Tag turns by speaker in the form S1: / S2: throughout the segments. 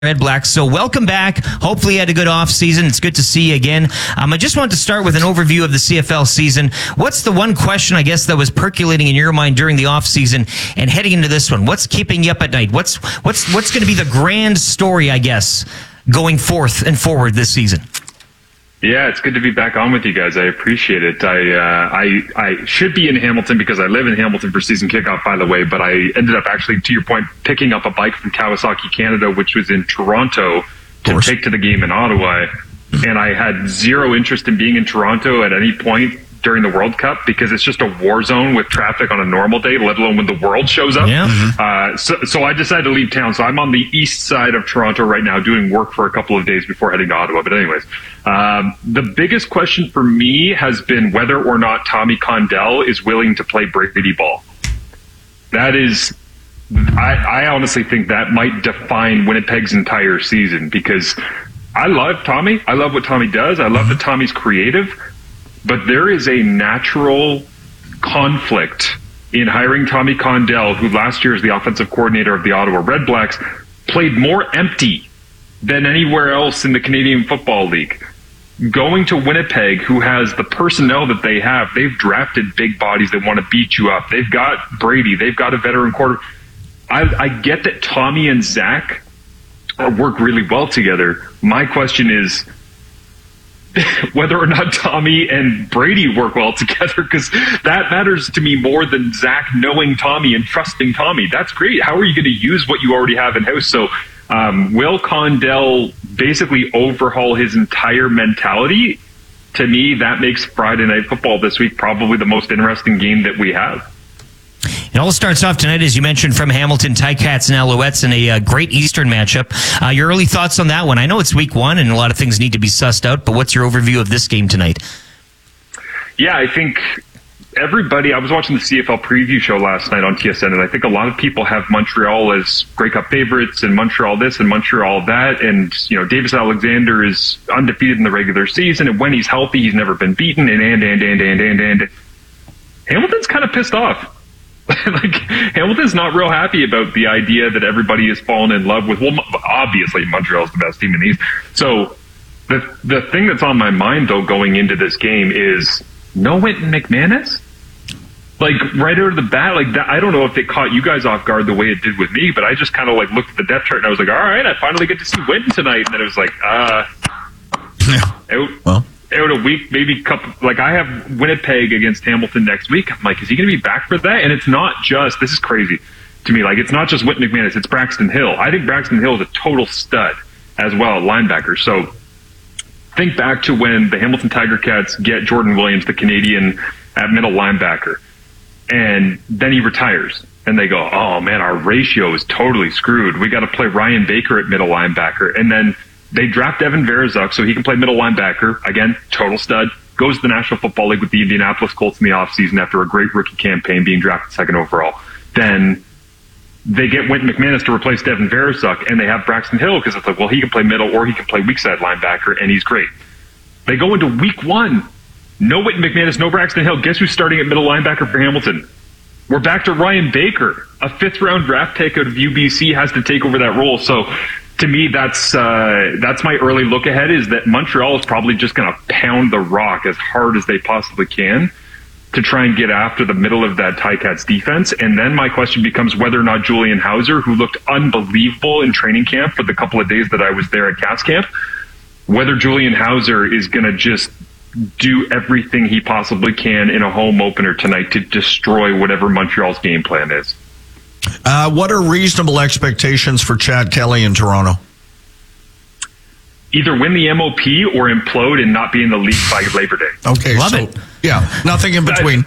S1: Red Blacks. So welcome back. Hopefully you had a good off season. It's good to see you again. I just wanted to start with an overview of the CFL season. What's the one question, I guess, that was percolating in your mind during the off season and heading into this one? What's keeping you up at night? What's going to be the grand story, I guess, going forth and forward this season?
S2: Yeah, it's good to be back on with you guys. I appreciate it. I should be in Hamilton because I live in Hamilton for season kickoff, by the way, but I ended up actually, to your point, picking up a bike from Kawasaki, Canada, which was in Toronto, to take to the game in Ottawa. And I had zero interest in being in Toronto at any point during the World Cup because it's just a war zone with traffic on a normal day, let alone when the world shows up.
S1: Yeah.
S2: So I decided to leave town. So I'm on the east side of Toronto right now doing work for a couple of days before heading to Ottawa. But anyways, the biggest question for me has been whether or not Tommy Condell is willing to play Brady ball. That is, I honestly think that might define Winnipeg's entire season because I love Tommy. I love what Tommy does. I love that Tommy's creative. But there is a natural conflict in hiring Tommy Condell, who last year as the offensive coordinator of the Ottawa Red Blacks, played more empty than anywhere else in the Canadian Football League. Going to Winnipeg, who has the personnel that they have, they've drafted big bodies that want to beat you up. They've got Brady. They've got a veteran quarterback. I get that Tommy and Zach work really well together. My question is whether or not Tommy and Brady work well together, because that matters to me more than Zach knowing Tommy and trusting Tommy. That's great. How are you going to use what you already have in-house? So will Condell basically overhaul his entire mentality? To me, that makes Friday Night Football this week probably the most interesting game that we have.
S1: It all starts off tonight, as you mentioned, from Hamilton, Ticats and Alouettes in a great Eastern matchup. Your early thoughts on that one? I know it's week one and a lot of things need to be sussed out, but what's your overview of this game tonight?
S2: Yeah, I think I was watching the CFL preview show last night on TSN, and I think a lot of people have Montreal as Grey Cup favorites and Montreal this and Montreal that. And, Davis Alexander is undefeated in the regular season, and when he's healthy, he's never been beaten. And Hamilton's kind of pissed off. Hamilton's not real happy about the idea that everybody has fallen in love with. Well, obviously Montreal's the best team in the East. So the thing that's on my mind though going into this game is no Wynton McManus. Right out of the bat, that. I don't know if it caught you guys off guard the way it did with me, but I just kind of looked at the depth chart and I was like, all right, I finally get to see Wynton tonight. And then it was like, out a week, maybe a couple. I have Winnipeg against Hamilton next week. I'm like, is he going to be back for that? And it's not just, this is crazy to me, it's not just Wynton McManus, it's Braxton Hill. I think Braxton Hill is a total stud as well, a linebacker. So think back to when the Hamilton Tiger Cats get Jordan Williams, the Canadian, at middle linebacker, and then he retires. And they go, oh man, our ratio is totally screwed. We got to play Ryan Baker at middle linebacker. And then they draft Evan Verzuk so he can play middle linebacker. Again, total stud. Goes to the National Football League with the Indianapolis Colts in the offseason after a great rookie campaign, being drafted second overall. Then they get Wynton McManus to replace Evan Verzuk, and they have Braxton Hill because it's he can play middle or he can play weak side linebacker, and he's great. They go into week one. No Wynton McManus, no Braxton Hill. Guess who's starting at middle linebacker for Hamilton? We're back to Ryan Baker. A fifth-round draft pick out of UBC has to take over that role. So to me, that's my early look ahead, is that Montreal is probably just going to pound the rock as hard as they possibly can to try and get after the middle of that Ticats defense. And then my question becomes whether or not Julian Hauser, who looked unbelievable in training camp for the couple of days that I was there at Cats camp, whether Julian Hauser is going to just do everything he possibly can in a home opener tonight to destroy whatever Montreal's game plan is.
S3: What are reasonable expectations for Chad Kelly in Toronto?
S2: Either win the MOP or implode and not be in the league by Labor Day.
S3: Okay,
S1: love it.
S3: Yeah, nothing in between.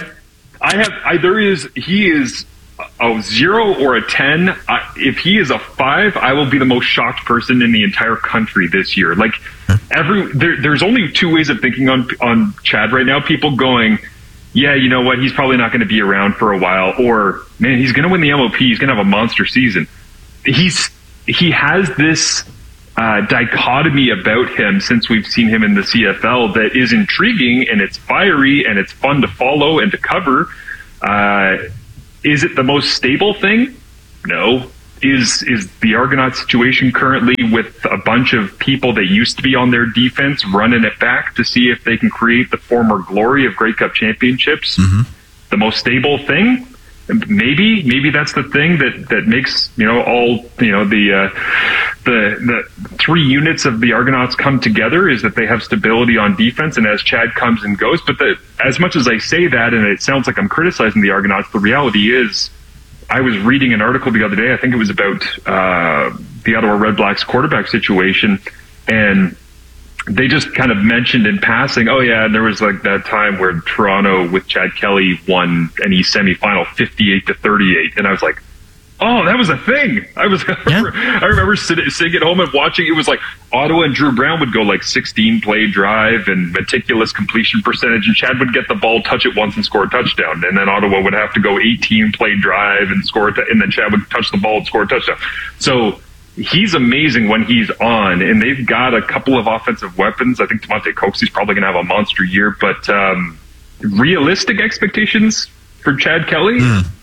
S2: He is a 0 or a 10. If he is a 5, I will be the most shocked person in the entire country this year. There's only two ways of thinking on Chad right now. People going, yeah, you know what, he's probably not going to be around for a while, or man, he's going to win the MOP, he's going to have a monster season. He has this dichotomy about him since we've seen him in the CFL that is intriguing, and it's fiery and it's fun to follow and to cover. Is it the most stable thing? No. is the Argonauts situation currently with a bunch of people that used to be on their defense running it back to see if they can create the former glory of Grey Cup championships the most stable thing? Maybe that's the thing that makes the three units of the Argonauts come together, is that they have stability on defense, and as Chad comes and goes. But as much as I say that, and it sounds like I'm criticizing the Argonauts, the reality is, I was reading an article the other day, I think it was about the Ottawa Red Blacks quarterback situation, and they just kind of mentioned in passing, oh yeah, there was like that time where Toronto with Chad Kelly won an East semifinal 58-38, and I was like, oh, that was a thing. I remember sitting at home and watching. It was like Ottawa and Drew Brown would go like 16-play drive and meticulous completion percentage, and Chad would get the ball, touch it once, and score a touchdown. And then Ottawa would have to go 18-play drive and score, and then Chad would touch the ball and score a touchdown. So he's amazing when he's on, and they've got a couple of offensive weapons. I think Devontae Coxey's probably going to have a monster year, but realistic expectations for Chad Kelly?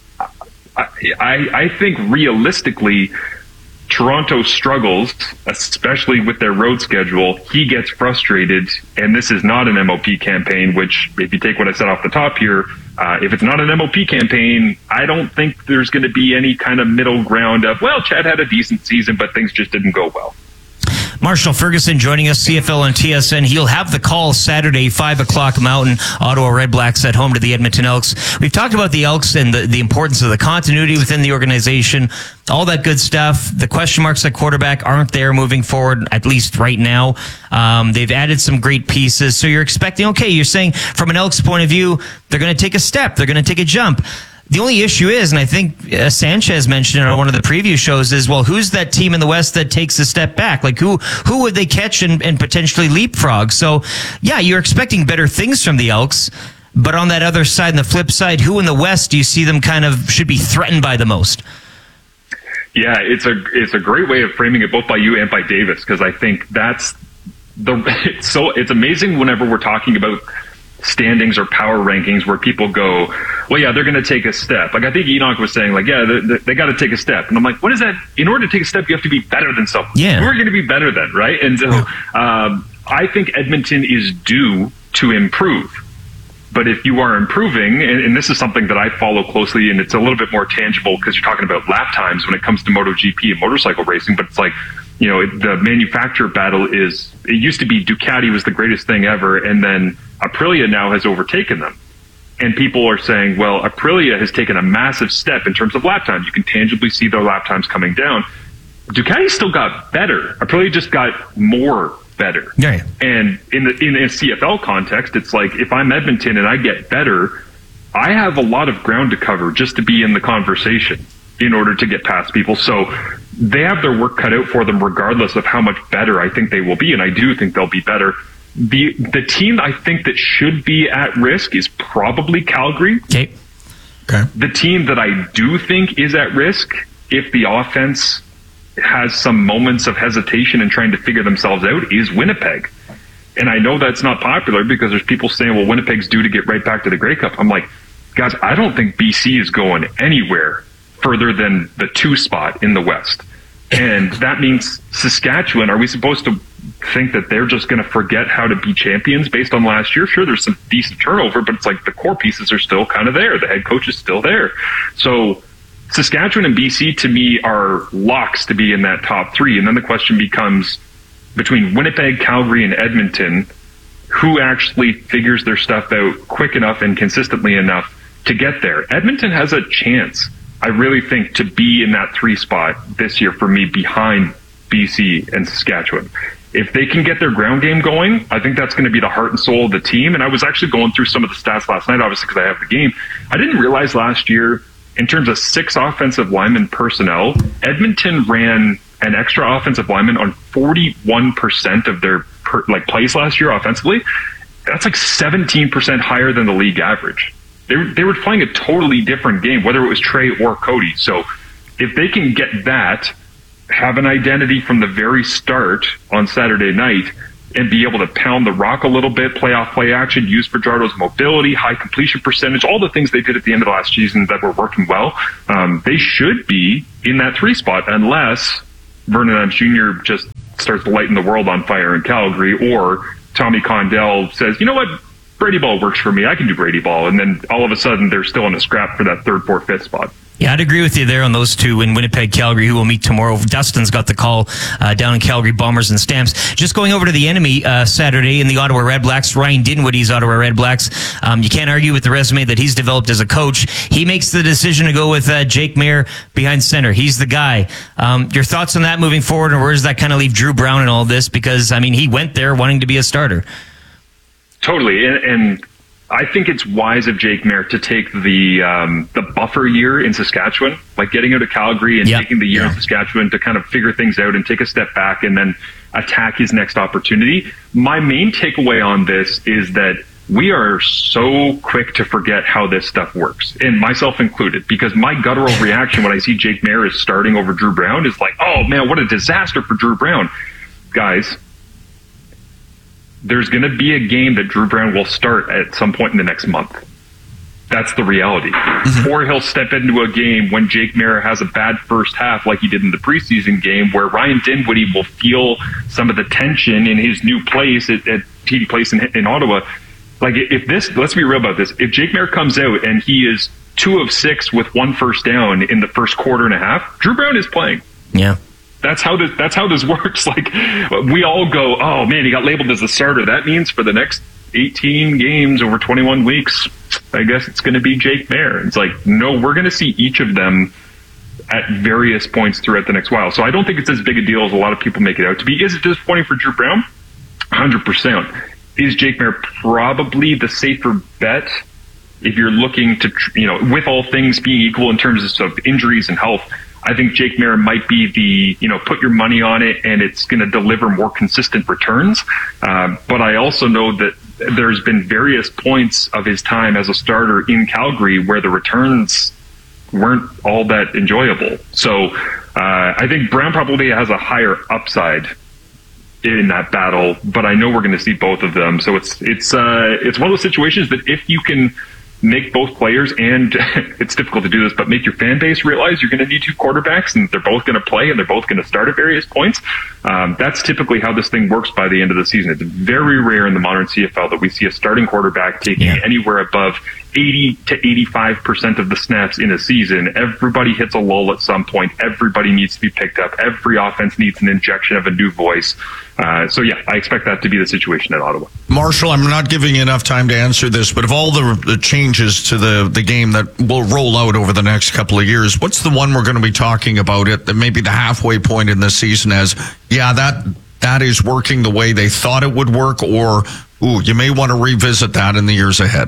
S2: I think realistically, Toronto struggles, especially with their road schedule. He gets frustrated, and this is not an MOP campaign, which, if you take what I said off the top here, if it's not an MOP campaign, I don't think there's going to be any kind of middle ground of, well, Chad had a decent season, but things just didn't go well.
S1: Marshall Ferguson joining us, CFL on TSN. He'll have the call Saturday, 5 o'clock Mountain. Ottawa Red Blacks at home to the Edmonton Elks. We've talked about the Elks and the importance of the continuity within the organization, all that good stuff. The question marks at quarterback aren't there moving forward, at least right now. They've added some great pieces. So you're expecting, okay, you're saying from an Elks point of view, they're going to take a step. They're going to take a jump. The only issue is, and I think Sanchez mentioned it on one of the preview shows, is, well, who's that team in the West that takes a step back? Like, who would they catch and potentially leapfrog? So, yeah, you're expecting better things from the Elks, but on that other side, and the flip side, who in the West do you see them kind of should be threatened by the most?
S2: Yeah, it's a great way of framing it, both by you and by Davis, because I think that's it's amazing whenever we're talking about standings or power rankings where people go, well, yeah, they're going to take a step. Like, I think Enoch was saying, like, yeah, they got to take a step. And I'm like, what is that? In order to take a step, you have to be better than someone.
S1: Yeah.
S2: We're going to be better than, right? And so I think Edmonton is due to improve. But if you are improving, and this is something that I follow closely, and it's a little bit more tangible because you're talking about lap times when it comes to MotoGP and motorcycle racing, but it's like, you know, the manufacturer battle is, it used to be Ducati was the greatest thing ever, and then Aprilia now has overtaken them. And people are saying, well, Aprilia has taken a massive step in terms of lap times. You can tangibly see their lap times coming down. Ducati still got better. Aprilia just got more better.
S1: Yeah.
S2: And in a CFL context, it's like, if I'm Edmonton and I get better, I have a lot of ground to cover just to be in the conversation in order to get past people. So they have their work cut out for them regardless of how much better I think they will be, and I do think they'll be better. The team I think that should be at risk is probably Calgary.
S1: Okay.
S2: The team that I do think is at risk, if the offense has some moments of hesitation and trying to figure themselves out, is Winnipeg. And I know that's not popular because there's people saying, well, Winnipeg's due to get right back to the Grey Cup. I'm like, guys, I don't think BC is going anywhere further than the 2 spot in the West. And that means Saskatchewan, are we supposed to think that they're just going to forget how to be champions based on last year? Sure, there's some decent turnover, but it's like the core pieces are still kind of there. The head coach is still there. So Saskatchewan and BC, to me, are locks to be in that top 3. And then the question becomes, between Winnipeg, Calgary, and Edmonton, who actually figures their stuff out quick enough and consistently enough to get there? Edmonton has a chance, I really think, to be in that 3 spot this year for me, behind BC and Saskatchewan. If they can get their ground game going, I think that's going to be the heart and soul of the team. And I was actually going through some of the stats last night, obviously, because I have the game. I didn't realize last year, in terms of 6 offensive lineman personnel, Edmonton ran an extra offensive lineman on 41% of their plays last year offensively. That's like 17% higher than the league average. They were playing a totally different game, whether it was Trey or Cody. So if they can get that, have an identity from the very start on Saturday night, and be able to pound the rock a little bit, play off play action, use Fajardo's mobility, high completion percentage, all the things they did at the end of last season that were working well, they should be in that 3 spot unless Vernon Adams Jr. just starts lighting the world on fire in Calgary, or Tommy Condell says, you know what, Brady Ball works for me, I can do Brady Ball, and then all of a sudden they're still in a scrap for that 3rd, 4th, 5th spot.
S1: Yeah, I'd agree with you there on those two in Winnipeg, Calgary, who will meet tomorrow. Dustin's got the call down in Calgary, Bombers and Stamps. Just going over to the enemy Saturday in the Ottawa Redblacks, Ryan Dinwiddie's Ottawa Redblacks. You can't argue with the resume that he's developed as a coach. He makes the decision to go with Jake Maier behind center. He's the guy. Your thoughts on that moving forward, and where does that kind of leave Drew Brown in all this? Because, I mean, he went there wanting to be a starter.
S2: Totally, and I think it's wise of Jake Maier to take the buffer year in Saskatchewan, like getting out of Calgary and taking the year in Saskatchewan to kind of figure things out and take a step back and then attack his next opportunity. My main takeaway on this is that we are so quick to forget how this stuff works, and myself included, because my guttural reaction when I see Jake Maier is starting over Drew Brown is like, oh man, what a disaster for Drew Brown. Guys, there's going to be a game that Drew Brown will start at some point in the next month. That's the reality. Or he'll step into a game when Jake Maier has a bad first half like he did in the preseason game, where Ryan Dinwiddie will feel some of the tension in his new place at TD Place in Ottawa. Like, if this, let's be real about this, if Jake Maier comes out and he is 2 of 6 with 1 first down in the first quarter and a half, Drew Brown is playing.
S1: Yeah.
S2: That's how this works. Like, we all go, oh man, he got labeled as a starter. That means for the next 18 games over 21 weeks, I guess it's going to be Jake Maier. It's like, no, we're going to see each of them at various points throughout the next while. So I don't think it's as big a deal as a lot of people make it out to be. Is it disappointing for Drew Brown? 100%. Is Jake Maier probably the safer bet if you're looking to, with all things being equal in terms of injuries and health? I think Jake Maier might be the, put your money on it and it's going to deliver more consistent returns. But I also know that there's been various points of his time as a starter in Calgary where the returns weren't all that enjoyable. So I think Brown probably has a higher upside in that battle, but I know we're going to see both of them. So it's one of those situations that if you can make both players, and it's difficult to do this, but make your fan base realize you're going to need 2 quarterbacks and they're both going to play and they're both going to start at various points. That's typically how this thing works by the end of the season. It's very rare in the modern CFL that we see a starting quarterback taking anywhere above 80 to 85% of the snaps in a season. Everybody hits a lull at some point. Everybody needs to be picked up. Every offense needs an injection of a new voice. So yeah, I expect that to be the situation at Ottawa.
S3: Marshall, I'm not giving you enough time to answer this, but of all the changes to the game that will roll out over the next couple of years, what's the one we're going to be talking about at maybe the halfway point in this season as, that is working the way they thought it would work, or, you may want to revisit that in the years ahead?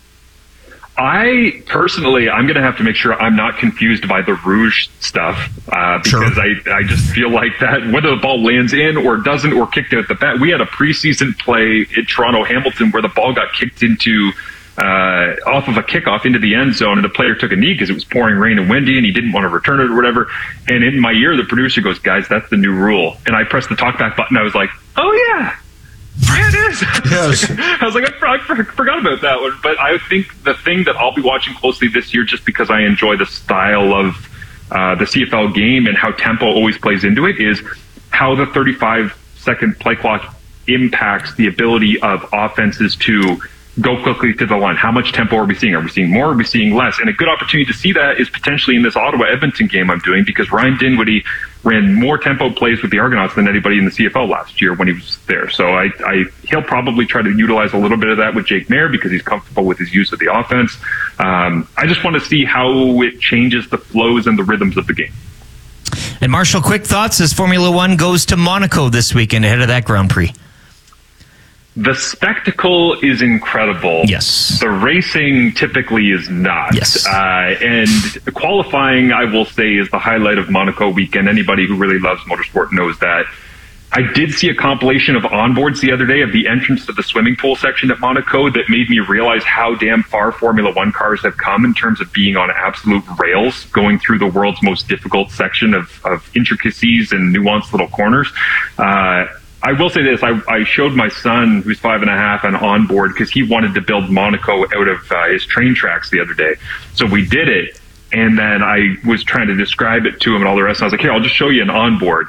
S2: I'm going to have to make sure I'm not confused by the Rouge stuff because I just feel like that, whether the ball lands in or doesn't or kicked out the bat. We had a preseason play in Toronto Hamilton where the ball got kicked into off of a kickoff into the end zone, and the player took a knee because it was pouring rain and windy and he didn't want to return it or whatever. And in my ear, the producer goes, "Guys, that's the new rule." And I pressed the talkback button. I was like, "Oh yeah. Yeah, it is."
S3: Yes.
S2: I was like, I forgot about that one. But I think the thing that I'll be watching closely this year, just because I enjoy the style of the CFL game and how tempo always plays into it, is how the 35-second play clock impacts the ability of offenses to go quickly to the line. How much tempo are we seeing? Are we seeing more? Are we seeing less? And a good opportunity to see that is potentially in this Ottawa-Edmonton game I'm doing, because Ryan Dinwiddie ran more tempo plays with the Argonauts than anybody in the CFL last year when he was there. So he'll probably try to utilize a little bit of that with Jake Maier because he's comfortable with his use of the offense. I just want to see how it changes the flows and the rhythms of the game.
S1: And Marshall, quick thoughts as Formula One goes to Monaco this weekend ahead of that Grand Prix.
S2: The spectacle is incredible.
S1: Yes.
S2: The racing typically is not.
S1: Yes.
S2: And qualifying, I will say, is the highlight of Monaco weekend. Anybody who really loves motorsport knows that. I did see a compilation of onboards the other day of the entrance to the swimming pool section at Monaco that made me realize how damn far Formula One cars have come in terms of being on absolute rails, going through the world's most difficult section of intricacies and nuanced little corners. I will say this: I showed my son, who's 5.5, an onboard because he wanted to build Monaco out of his train tracks the other day. So we did it, and then I was trying to describe it to him and all the rest. And I was like, "Here, I'll just show you an onboard."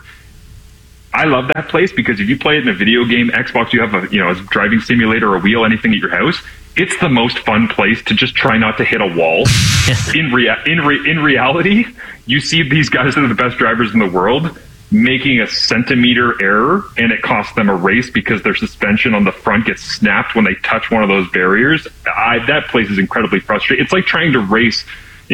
S2: I love that place because if you play it in a video game, Xbox, you have a driving simulator, a wheel, anything at your house. It's the most fun place to just try not to hit a wall. In reality, you see these guys that are the best drivers in the world making a centimeter error, and it costs them a race because their suspension on the front gets snapped when they touch one of those barriers. That place is incredibly frustrating. It's like trying to race,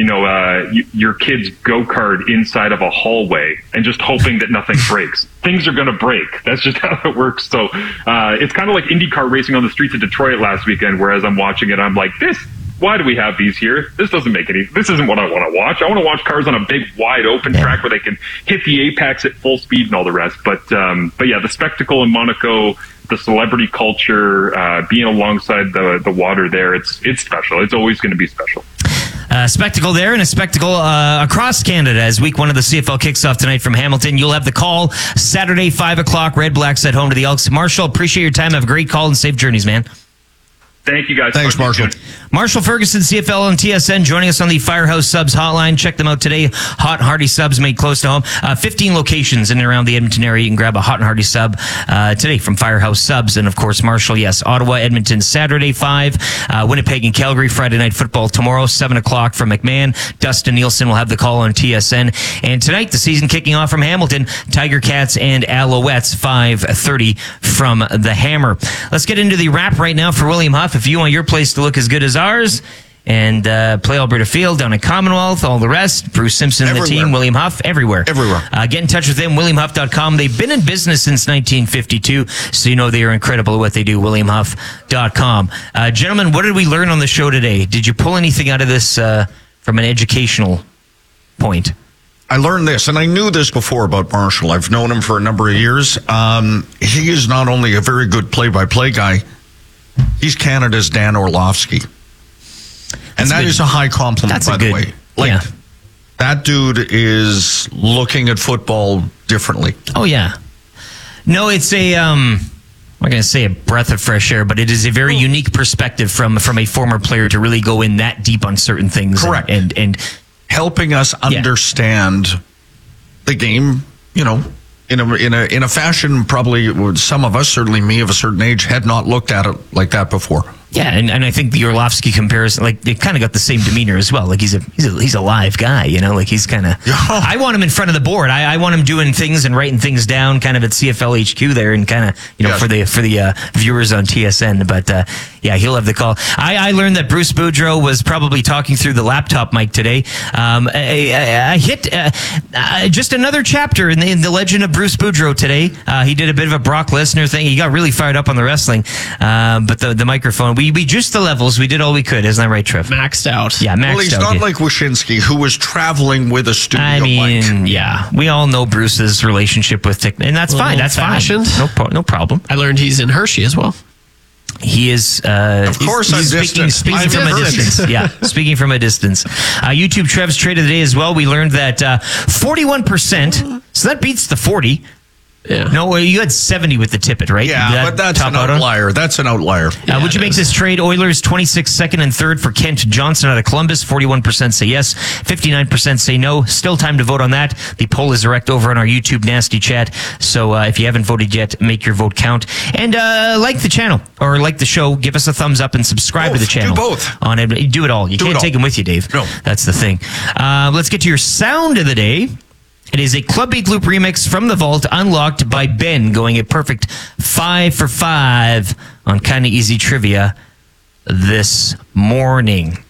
S2: your kid's go-kart inside of a hallway and just hoping that nothing breaks. Things are going to break. That's just how it works. So it's kind of like IndyCar racing on the streets of Detroit last weekend, whereas I'm watching it, I'm like, why do we have these here? This isn't what I want to watch. I want to watch cars on a big, wide open track where they can hit the apex at full speed and all the rest. But yeah, the spectacle in Monaco, the celebrity culture, being alongside the water there, it's special. It's always going to be special.
S1: Spectacle there and a spectacle across Canada as week 1 of the CFL kicks off tonight from Hamilton. You'll have the call Saturday, 5 o'clock. Red Blacks at home to the Elks. Marshall, appreciate your time. Have a great call and safe journeys, man.
S2: Thank you, guys.
S3: Thanks, Marshall.
S1: Marshall Ferguson, CFL on TSN, joining us on the Firehouse Subs hotline. Check them out today. Hot and hearty subs made close to home. 15 locations in and around the Edmonton area. You can grab a hot and hearty sub today from Firehouse Subs. And, of course, Marshall, yes, Ottawa, Edmonton, Saturday, 5. Winnipeg and Calgary, Friday Night Football tomorrow, 7 o'clock from McMahon. Dustin Nielsen will have the call on TSN. And tonight, the season kicking off from Hamilton, Tiger Cats and Alouettes, 5:30 from the Hammer. Let's get into the wrap right now for William Huff. If you want your place to look as good as ours and play Alberta Field down at Commonwealth, all the rest, Bruce Simpson and the team, William Huff, everywhere. Get in touch with them, WilliamHuff.com. They've been in business since 1952, so you know they are incredible at what they do, WilliamHuff.com. Gentlemen, what did we learn on the show today? Did you pull anything out of this from an educational point?
S3: I learned this, and I knew this before about Marshall. I've known him for a number of years. He is not only a very good play-by-play guy, he's Canada's Dan Orlovsky. And that is a high compliment, by the way. That dude is looking at football differently.
S1: Oh, yeah. No, it's I'm not going to say a breath of fresh air, but it is a very unique perspective from a former player to really go in that deep on certain things.
S3: Correct.
S1: And
S3: helping us understand the game, in a fashion probably some of us, certainly me of a certain age, had not looked at it like that before.
S1: Yeah, and I think the Orlovsky comparison, like, they kind of got the same demeanor as well. Like, he's a live guy, like, he's kind of. I want him in front of the board. I want him doing things and writing things down, kind of at CFL HQ there, and kind of for the viewers on TSN. But yeah, he'll have the call. I learned that Bruce Boudreau was probably talking through the laptop mic today. I hit just another chapter in the legend of Bruce Boudreau today. He did a bit of a Brock Lesnar thing. He got really fired up on the wrestling, but the microphone. We juiced the levels. We did all we could. Isn't that right, Trev?
S4: Maxed out.
S1: Yeah, maxed out.
S3: Well, he's not like Wyshynski, who was traveling with a studio mic.
S1: Yeah. We all know Bruce's relationship with Tick, and that's fine. That's fine. No problem.
S4: I learned he's in Hershey as well.
S1: He is,
S3: of course,
S1: he's speaking from a distance. Yeah, speaking from a distance. YouTube Trev's trade of the day as well. We learned that 41%, so that beats the 40.
S4: Yeah.
S1: No, you had 70 with the tippet, right?
S3: Yeah, but that's an outlier. That's an outlier.
S1: Would you make this trade? Oilers 26 second and third for Kent Johnson out of Columbus. 41% say yes, 59% say no. Still time to vote on that. The poll is direct over on our YouTube Nasty Chat. So if you haven't voted yet, make your vote count. And like the channel or like the show, give us a thumbs up and subscribe to the channel.
S3: Do both.
S1: Do it all. You can't take them with you, Dave.
S3: No.
S1: That's the thing. Let's get to your sound of the day. It is a Club Beat Loop remix from the vault, unlocked by Ben, going a perfect 5 for 5 on Kinda Easy Trivia this morning.